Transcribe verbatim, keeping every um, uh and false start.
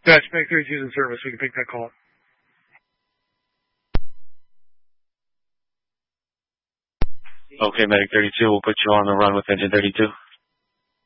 Dispatch, Medic thirty-two is in service. We can pick that call up. Okay, Medic thirty-two, we'll put you on the run with engine thirty-two.